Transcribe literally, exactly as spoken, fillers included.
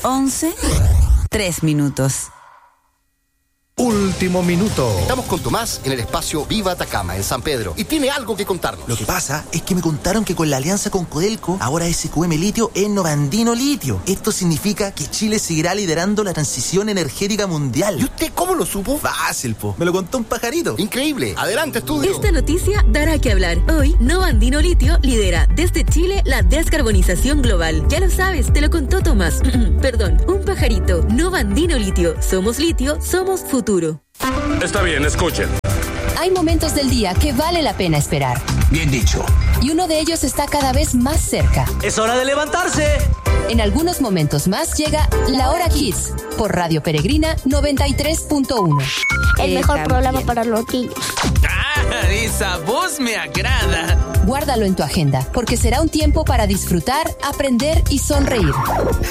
once, tres minutos. Último minuto. Estamos con Tomás en el espacio Viva Atacama, en San Pedro, y tiene algo que contarnos. Lo que pasa es que me contaron que con la alianza con Codelco, ahora S Q M Litio es Novandino Litio. Esto significa que Chile seguirá liderando la transición energética mundial. ¿Y usted cómo lo supo? Fácil, po. Me lo contó un pajarito. Increíble. Adelante, estudio. Esta noticia dará que hablar. Hoy, Novandino Litio lidera desde Chile la descarbonización global. Ya lo sabes, te lo contó Tomás. Perdón, un pajarito. Novandino Litio. Somos litio, somos futuro. Está bien, escuchen. Hay momentos del día que vale la pena esperar. Bien dicho. Y uno de ellos está cada vez más cerca. ¡Es hora de levantarse! En algunos momentos más llega La Hora Kids por Radio Peregrina noventa y tres punto uno. El eh, mejor programa para los niños. ¡Ah! Esa voz me agrada. Guárdalo en tu agenda, porque será un tiempo para disfrutar, aprender y sonreír.